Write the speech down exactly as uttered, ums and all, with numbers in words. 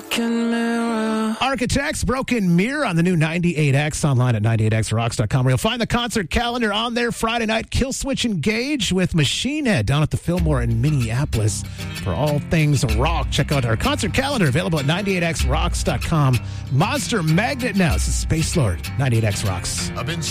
broken mirror. Architects, Broken Mirror on the new ninety-eight X, online at ninety-eight x rocks dot com, where you'll find the concert calendar on there. Friday night, Killswitch Engage with Machine Head down at the Fillmore in Minneapolis for all things rock. Check out our concert calendar, available at ninety-eight x rocks dot com. Monster Magnet now. This is Space Lord, ninety-eight X Rocks. I've been